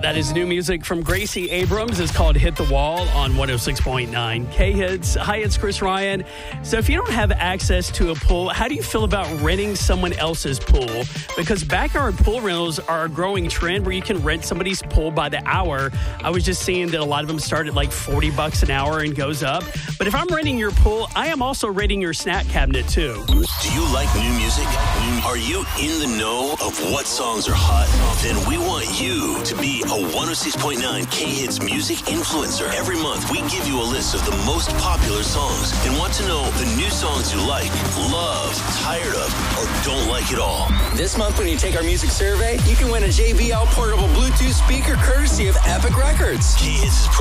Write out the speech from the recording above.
That is new music from Gracie Abrams. It's called Hit the Wall on 106.9 K-Hits. Hi, it's Chris Ryan. So if you don't have access to a pool, how do you feel about renting someone else's pool? Because backyard pool rentals are a growing trend where you can rent somebody's pool by the hour. I was just seeing that a lot of them start at like $40 an hour and goes up. But if I'm renting your pool, I am also renting your snack cabinet too. Do you like new music? Are you in the know of what songs are hot? Then we want you to be a 106.9 K-Hits music influencer. Every month, we give you a list of the most popular songs and want to know the new songs you like, love, tired of, or don't like at all. This month, when you take our music survey, you can win a JBL portable Bluetooth speaker courtesy of Epic Records. K-Hits is